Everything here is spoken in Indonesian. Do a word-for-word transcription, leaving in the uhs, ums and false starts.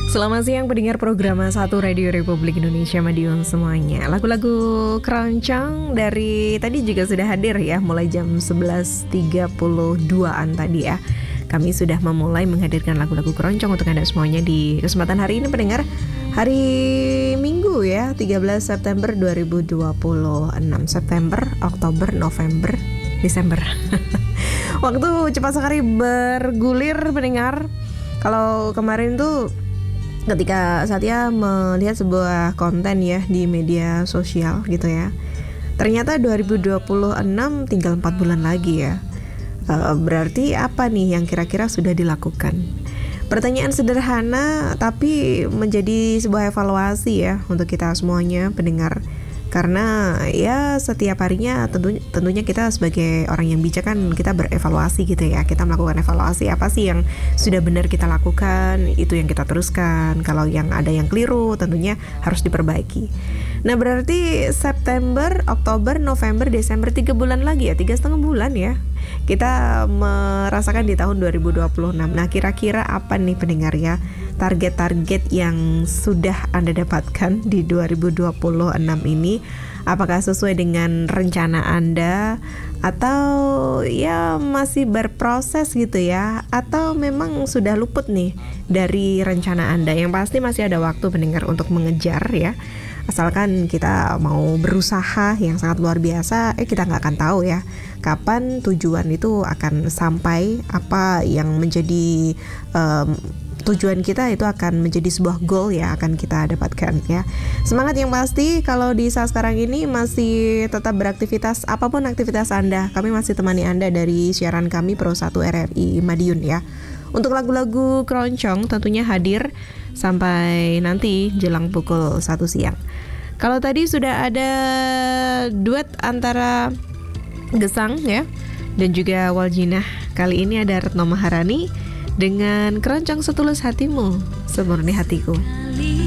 Selamat siang pendengar program satu Radio Republik Indonesia Madiun semuanya. Lagu-lagu keroncong dari tadi juga sudah hadir ya, mulai jam sebelas tiga puluh dua-an tadi ya. Kami sudah memulai menghadirkan lagu-lagu keroncong untuk Anda semuanya di kesempatan hari ini pendengar. Hari Minggu ya, tiga belas September dua ribu dua puluh enam. September, Oktober, November, Desember. Waktu cepat sekali bergulir pendengar. Kalau kemarin tuh ketika Satya melihat sebuah konten ya di media sosial gitu ya, ternyata dua ribu dua puluh enam tinggal empat bulan lagi ya. e, Berarti apa nih yang kira-kira sudah dilakukan? Pertanyaan sederhana tapi menjadi sebuah evaluasi ya untuk kita semuanya pendengar. Karena ya setiap harinya tentunya, tentunya kita sebagai orang yang bijak kan kita berevaluasi gitu ya. Kita melakukan evaluasi apa sih yang sudah benar kita lakukan, itu yang kita teruskan. Kalau yang ada yang keliru tentunya harus diperbaiki. Nah berarti September, Oktober, November, Desember, tiga bulan lagi ya, tiga setengah bulan ya kita merasakan di tahun dua ribu dua puluh enam. Nah kira-kira apa nih pendengar ya target-target yang sudah Anda dapatkan di dua ribu dua puluh enam ini? Apakah sesuai dengan rencana Anda atau ya masih berproses gitu ya, atau memang sudah luput nih dari rencana Anda? Yang pasti masih ada waktu pendengar untuk mengejar ya. Asalkan kita mau berusaha yang sangat luar biasa, eh kita nggak akan tahu ya kapan tujuan itu akan sampai, apa yang menjadi um, tujuan kita itu akan menjadi sebuah goal ya akan kita dapatkan ya. Semangat yang pasti kalau di saat sekarang ini masih tetap beraktivitas, apapun aktivitas Anda, kami masih temani Anda dari siaran kami Pro satu R R I Madiun ya. Untuk lagu-lagu keroncong tentunya hadir sampai nanti jelang pukul satu siang. Kalau tadi sudah ada duet antara Gesang ya dan juga Waljinah. Kali ini ada Retno Maharani dengan Keroncong Setulus Hatimu, Semurni Hatiku.